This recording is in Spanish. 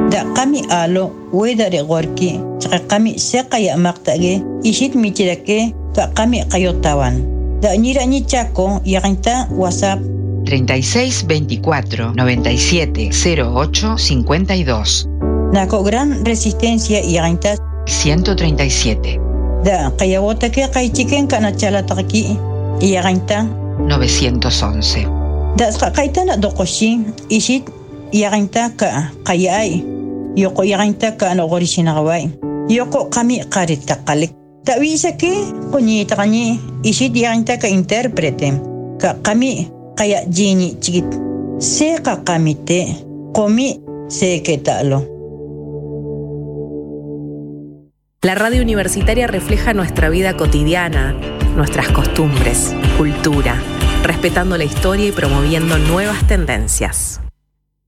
Da kami alo wedare gorki chaka kami sekaya maktage ishit michirake ka kami kayotawan. Da nira ni chako yakinta WhatsApp 36 24 97 08 52. Nako gran resistencia yakinta 137. Da kayawota ke kaichiken kana chalataki yakinta 911. Da kaitana dokoshi ishit yakinta ka kayai yoko yakinta ka no gorishinawai yoko kami qarita qalik tawisa ke kunyita kani ishit yakinta ka interprete ka kami kaya jini chikit se ka kamite komi se ketalo. La radio universitaria refleja nuestra vida cotidiana, nuestras costumbres, cultura, respetando la historia y promoviendo nuevas tendencias.